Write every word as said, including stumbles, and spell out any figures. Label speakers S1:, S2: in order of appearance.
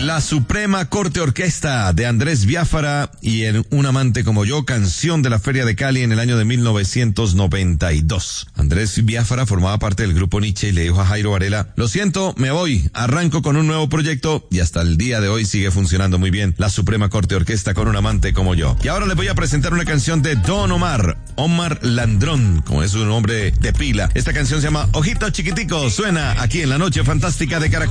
S1: La Suprema Corte Orquesta de Andrés Biafara y en Un amante como yo, canción de la Feria de Cali en el año de mil novecientos noventa y dos. Andrés Biafara formaba parte del grupo Nietzsche y le dijo a Jairo Varela, lo siento, me voy, arranco con un nuevo proyecto y hasta el día de hoy sigue funcionando muy bien la Suprema Corte Orquesta con Un amante como yo. Y ahora les voy a presentar una canción de Don Omar, Omar Landrón, como es un nombre de pila. Esta canción se llama Ojito Chiquitico, suena aquí en la Noche Fantástica de Caracol.